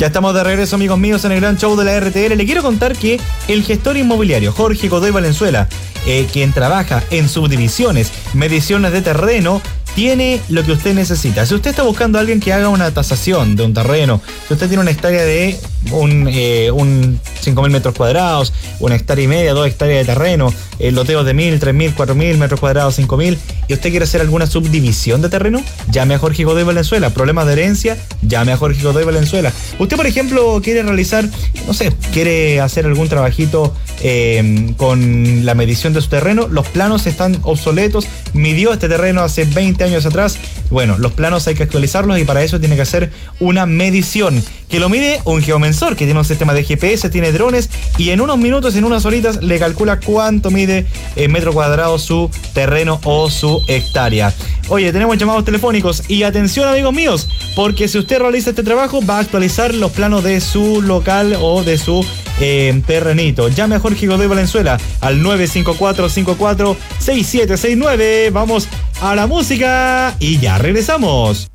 Ya estamos de regreso, amigos míos, en el gran show de la RTL. Le quiero contar que el gestor inmobiliario Jorge Godoy Valenzuela, quien trabaja en subdivisiones, mediciones de terreno, tiene lo que usted necesita. Si usted está buscando a alguien que haga una tasación de un terreno, si usted tiene una hectárea de un 5.000 metros cuadrados, una hectárea y media, 2 hectáreas de terreno, loteos de 1.000, 3.000, 4.000 metros cuadrados, 5.000, y usted quiere hacer alguna subdivisión de terreno, llame a Jorge Godoy Valenzuela. Problemas de herencia, llame a Jorge Godoy Valenzuela. Usted, por ejemplo, quiere realizar, no sé, quiere hacer algún trabajito con la medición de su terreno, los planos están obsoletos, midió este terreno hace 20 años atrás. Bueno, los planos hay que actualizarlos y para eso tiene que hacer una medición que lo mide un geomensor que tiene un sistema de GPS, tiene drones y en unos minutos, en unas horitas le calcula cuánto mide en metro cuadrado su terreno o su hectárea. Oye, tenemos llamados telefónicos y atención, amigos míos, porque si usted realiza este trabajo va a actualizar los planos de su local o de su terrenito. Llame a Jorge Godoy Valenzuela al 954-54-6769. Vamos a la música y ya regresamos.